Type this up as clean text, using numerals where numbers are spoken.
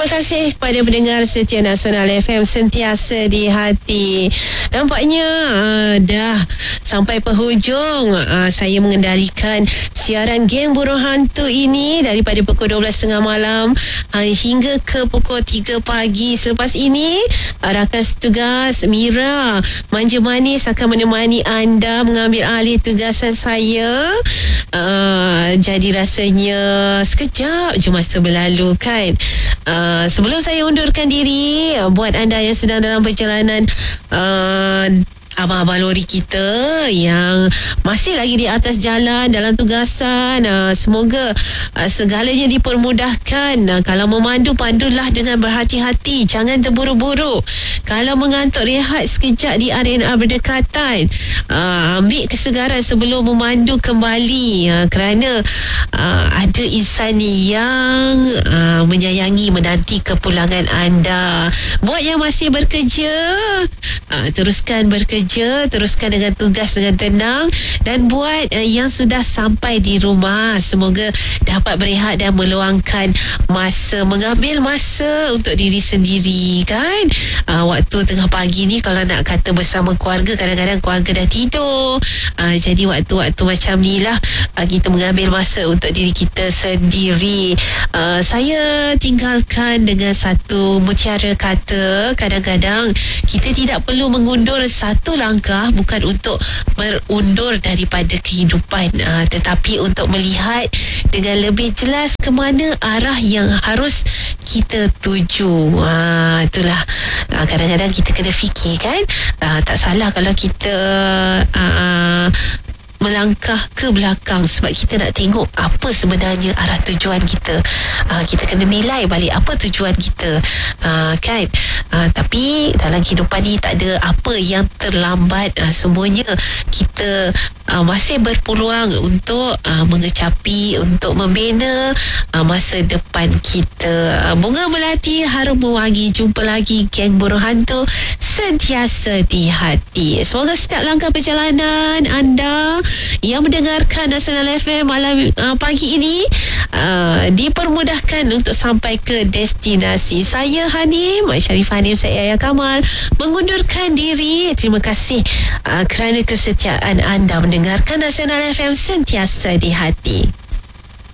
Terima kasih kepada pendengar setia Nasional FM sentiasa di hati. Nampaknya dah sampai penghujung saya mengendalikan siaran Geng Burung Hantu ini daripada pukul 12.30 malam hingga ke pukul 3 pagi. Selepas ini rakan setugas Mira Manja Manis akan menemani anda mengambil alih tugasan saya. Jadi rasanya sekejap je masa berlalu kan. Sebelum saya undurkan diri, buat anda yang sedang dalam perjalanan, abang-abang lori kita yang masih lagi di atas jalan dalam tugasan, semoga segalanya dipermudahkan. Kalau memandu, pandulah dengan berhati-hati, jangan terburu-buru. Kalau mengantuk, rehat sekejap di arena berdekatan. Ambil kesegaran sebelum memandu kembali, kerana ada insan yang menyayangi, menanti kepulangan anda. Buat yang masih bekerja, teruskan bekerja, teruskan dengan tugas dengan tenang. Dan buat yang sudah sampai di rumah, semoga dapat berehat dan meluangkan masa, mengambil masa untuk diri sendiri kan. Waktu tengah pagi ni kalau nak kata bersama keluarga, kadang-kadang keluarga dah tidur. Jadi waktu-waktu macam ni lah kita mengambil masa untuk diri kita sendiri. Saya tinggalkan dengan satu mutiara kata, kadang-kadang kita tidak perlu mengundur satu langkah, bukan untuk berundur daripada kehidupan, tetapi untuk melihat dengan lebih jelas ke mana arah yang harus kita tuju. Itulah, kadang-kadang kita kena fikir kan. Tak salah kalau kita melangkah ke belakang, sebab kita nak tengok apa sebenarnya arah tujuan kita. Kita kena nilai balik apa tujuan kita, kan. Tapi dalam kehidupan ni tak ada apa yang terlambat. Semuanya kita masih berpeluang untuk mengecapi, untuk membina masa depan kita. Bunga melati, harum mewangi. Jumpa lagi Geng Burung Hantu sentiasa di hati. Semoga setiap langkah perjalanan anda yang mendengarkan Nasional FM malam pagi ini dipermudahkan untuk sampai ke destinasi. Saya Hanim, Syarif Hanim, saya Ayah Kamal, mengundurkan diri. Terima kasih kerana kesetiaan anda mendengarkan Nasional FM sentiasa di hati.